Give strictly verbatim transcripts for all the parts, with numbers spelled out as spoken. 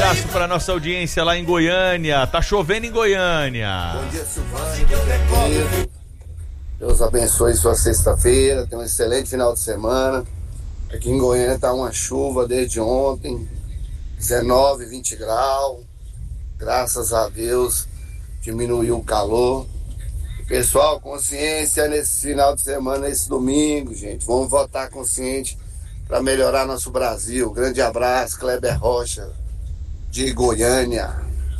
abraço para nossa audiência lá em Goiânia. Tá chovendo em Goiânia. Bom dia, Silvânia. Deus abençoe sua sexta-feira. Tenha um excelente final de semana. Aqui em Goiânia tá uma chuva desde ontem. dezenove, vinte graus. Graças a Deus diminuiu o calor. Pessoal, consciência nesse final de semana, nesse domingo, gente. Vamos votar consciente para melhorar nosso Brasil. Grande abraço, Kleber Rocha, de Goiânia.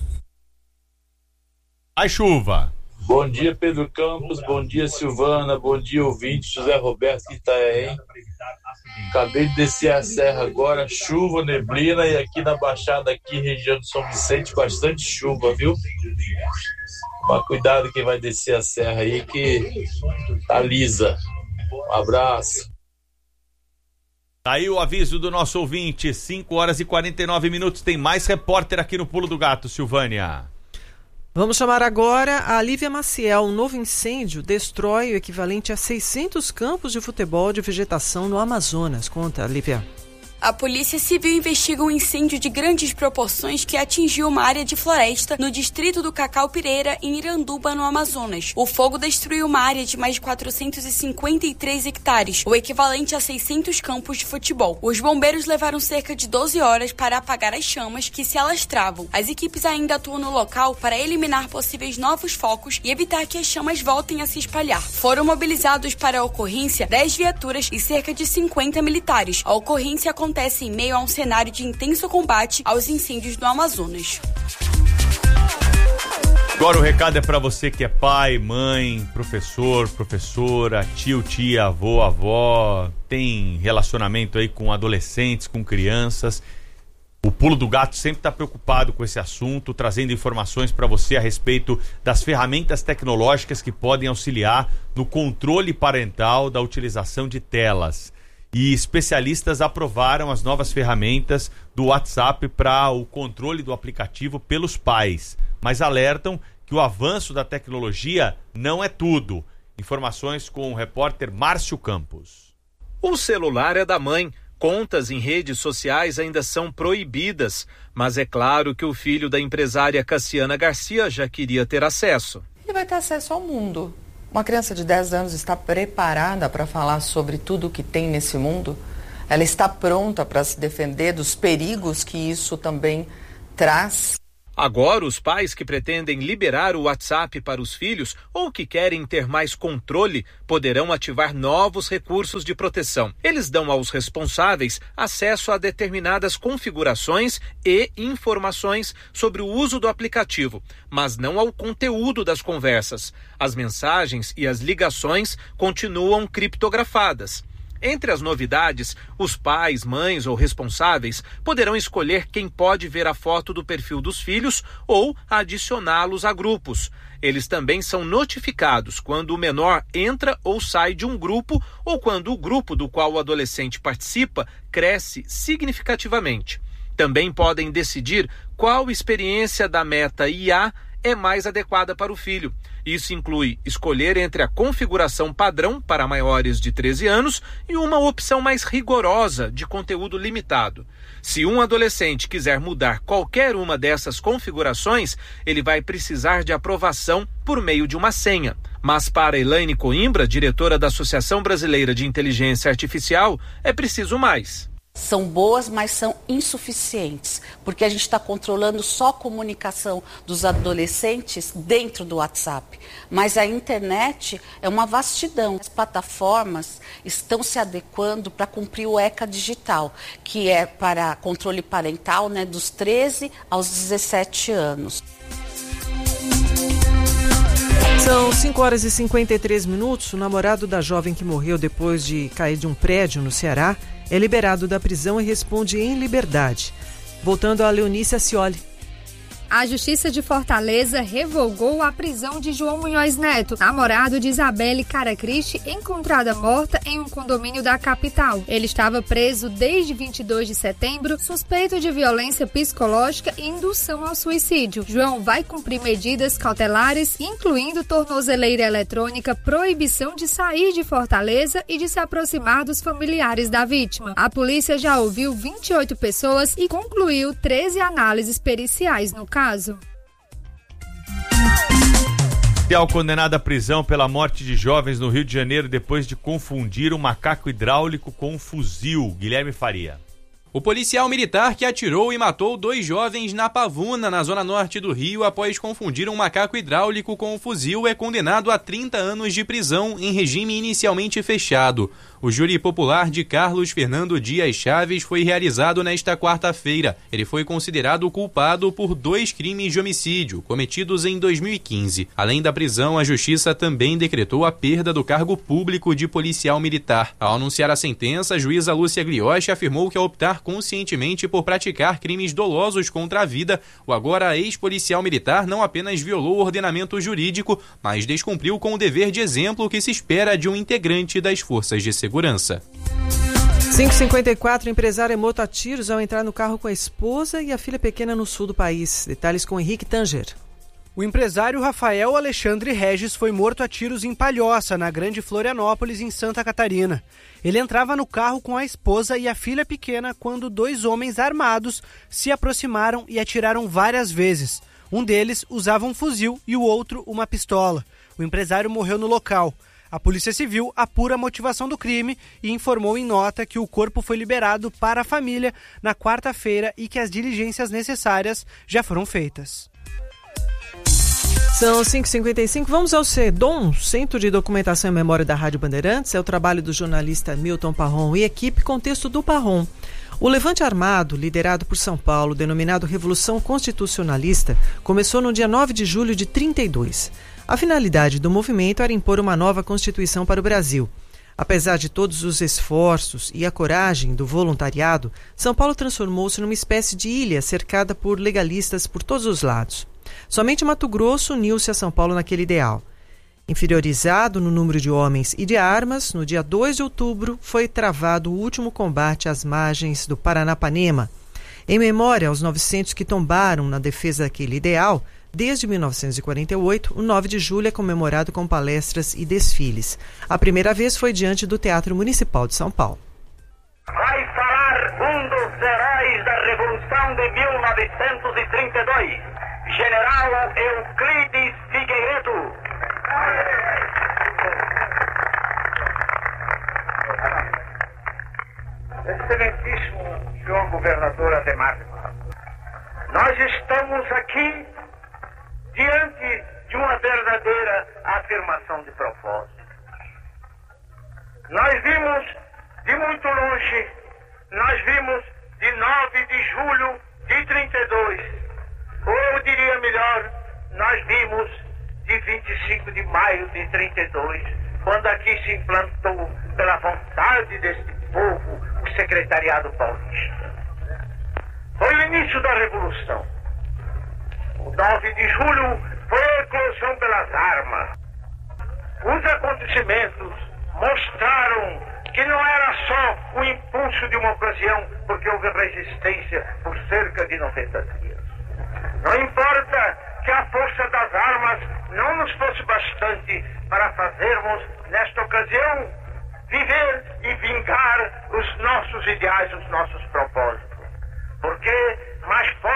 A chuva. Bom dia, Pedro Campos. Bom dia, Silvana. Bom dia, ouvinte. José Roberto de Itaém. Acabei de descer a serra agora. Chuva, neblina. E aqui na Baixada, aqui região de São Vicente, bastante chuva, viu? Mas cuidado quem vai descer a serra aí, que tá lisa. Um abraço. Tá aí o aviso do nosso ouvinte, cinco horas e quarenta e nove minutos, tem mais repórter aqui no Pulo do Gato, Silvânia. Vamos chamar agora a Lívia Maciel. Um novo incêndio destrói o equivalente a seiscentos campos de futebol de vegetação no Amazonas. Conta, Lívia. A Polícia Civil investiga um incêndio de grandes proporções que atingiu uma área de floresta no distrito do Cacau Pireira, em Iranduba, no Amazonas. O fogo destruiu uma área de mais de quatrocentos e cinquenta e três hectares, o equivalente a seiscentos campos de futebol. Os bombeiros levaram cerca de doze horas para apagar as chamas que se alastravam. As equipes ainda atuam no local para eliminar possíveis novos focos e evitar que as chamas voltem a se espalhar. Foram mobilizados para a ocorrência dez viaturas e cerca de cinquenta militares. A ocorrência acontece acontece em meio a um cenário de intenso combate aos incêndios do Amazonas. Agora o recado é para você que é pai, mãe, professor, professora, tio, tia, avô, avó, tem relacionamento aí com adolescentes, com crianças. O Pulo do Gato sempre está preocupado com esse assunto, trazendo informações para você a respeito das ferramentas tecnológicas que podem auxiliar no controle parental da utilização de telas. E especialistas aprovaram as novas ferramentas do WhatsApp para o controle do aplicativo pelos pais, mas alertam que o avanço da tecnologia não é tudo. Informações com o repórter Márcio Campos. O celular é da mãe. Contas em redes sociais ainda são proibidas, mas é claro que o filho da empresária Cassiana Garcia já queria ter acesso. Ele vai ter acesso ao mundo. Uma criança de dez anos está preparada para falar sobre tudo o que tem nesse mundo? Ela está pronta para se defender dos perigos que isso também traz? Agora, os pais que pretendem liberar o WhatsApp para os filhos ou que querem ter mais controle poderão ativar novos recursos de proteção. Eles dão aos responsáveis acesso a determinadas configurações e informações sobre o uso do aplicativo, mas não ao conteúdo das conversas. As mensagens e as ligações continuam criptografadas. Entre as novidades, os pais, mães ou responsáveis poderão escolher quem pode ver a foto do perfil dos filhos ou adicioná-los a grupos. Eles também são notificados quando o menor entra ou sai de um grupo ou quando o grupo do qual o adolescente participa cresce significativamente. Também podem decidir qual experiência da Meta I A é mais adequada para o filho. Isso inclui escolher entre a configuração padrão para maiores de treze anos e uma opção mais rigorosa de conteúdo limitado. Se um adolescente quiser mudar qualquer uma dessas configurações, ele vai precisar de aprovação por meio de uma senha. Mas para Elaine Coimbra, diretora da Associação Brasileira de Inteligência Artificial, é preciso mais. São boas, mas são insuficientes, porque a gente está controlando só a comunicação dos adolescentes dentro do WhatsApp. Mas a internet é uma vastidão. As plataformas estão se adequando para cumprir o ECA digital, que é para controle parental, né, dos treze aos dezessete anos. São cinco horas e cinquenta e três minutos. O namorado da jovem que morreu depois de cair de um prédio no Ceará é liberado da prisão e responde em liberdade. Voltando a Leonice Ascioli. A Justiça de Fortaleza revogou a prisão de João Munhoz Neto, namorado de Isabelle Caracristi, encontrada morta em um condomínio da capital. Ele estava preso desde vinte e dois de setembro, suspeito de violência psicológica e indução ao suicídio. João vai cumprir medidas cautelares, incluindo tornozeleira eletrônica, proibição de sair de Fortaleza e de se aproximar dos familiares da vítima. A polícia já ouviu vinte e oito pessoas e concluiu treze análises periciais no caso. Policial condenado à prisão pela morte de jovens no Rio de Janeiro depois de confundir um macaco hidráulico com um fuzil. Guilherme Faria. O policial militar que atirou e matou dois jovens na Pavuna, na zona norte do Rio, após confundir um macaco hidráulico com um fuzil, é condenado a trinta anos de prisão em regime inicialmente fechado. O júri popular de Carlos Fernando Dias Chaves foi realizado nesta quarta-feira. Ele foi considerado culpado por dois crimes de homicídio, cometidos em dois mil e quinze. Além da prisão, a Justiça também decretou a perda do cargo público de policial militar. Ao anunciar a sentença, a juíza Lúcia Glioche afirmou que ao optar conscientemente por praticar crimes dolosos contra a vida, o agora ex-policial militar não apenas violou o ordenamento jurídico, mas descumpriu com o dever de exemplo que se espera de um integrante das forças de segurança. cinco e cinquenta e quatro, empresário é morto a tiros ao entrar no carro com a esposa e a filha pequena no sul do país. Detalhes com Henrique Tanger. O empresário Rafael Alexandre Regis foi morto a tiros em Palhoça, na Grande Florianópolis, em Santa Catarina. Ele entrava no carro com a esposa e a filha pequena quando dois homens armados se aproximaram e atiraram várias vezes. Um deles usava um fuzil e o outro uma pistola. O empresário morreu no local. A Polícia Civil apura a motivação do crime e informou em nota que o corpo foi liberado para a família na quarta-feira e que as diligências necessárias já foram feitas. São cinco e cinquenta e cinco, vamos ao CEDOM, Centro de Documentação e Memória da Rádio Bandeirantes. É o trabalho do jornalista Milton Parron e equipe com texto do Parron. O levante armado, liderado por São Paulo, denominado Revolução Constitucionalista, começou no dia nove de julho de trinta e dois. A finalidade do movimento era impor uma nova Constituição para o Brasil. Apesar de todos os esforços e a coragem do voluntariado, São Paulo transformou-se numa espécie de ilha cercada por legalistas por todos os lados. Somente Mato Grosso uniu-se a São Paulo naquele ideal. Inferiorizado no número de homens e de armas, no dia dois de outubro foi travado o último combate às margens do Paranapanema. Em memória aos novecentos que tombaram na defesa daquele ideal, desde mil novecentos e quarenta e oito, o nove de julho é comemorado com palestras e desfiles. A primeira vez foi diante do Teatro Municipal de São Paulo. Vai falar um dos heróis da Revolução de mil novecentos e trinta e dois. General Euclides Figueiredo. Excelentíssimo senhor governador Ademar, nós estamos aqui diante de uma verdadeira afirmação de propósito. Nós vimos de muito longe, nós vimos de nove de julho de trinta e dois. Ou eu diria melhor, nós vimos de vinte e cinco de maio de trinta e dois, quando aqui se implantou, pela vontade deste povo, o Secretariado Paulista. Foi o início da Revolução. O nove de julho foi a eclosão pelas armas. Os acontecimentos mostraram que não era só o impulso de uma ocasião, porque houve resistência por cerca de noventa dias. Não importa que a força das armas não nos fosse bastante para fazermos, nesta ocasião, viver e vingar os nossos ideais, os nossos propósitos. Porque mais forte